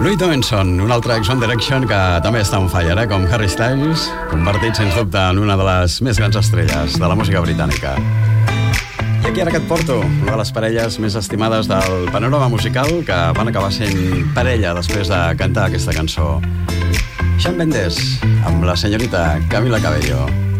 Louis Tomlinson, un altre ex One Direction que també està on fire, com Harry Styles, convertit sens dubte en una de les més grans estrelles de la música britànica. I aquí ara que et porto una de les parelles més estimades del panorama musical que van acabar sent parella després de cantar aquesta cançó. Shawn Mendes amb la senyorita Camila Cabello.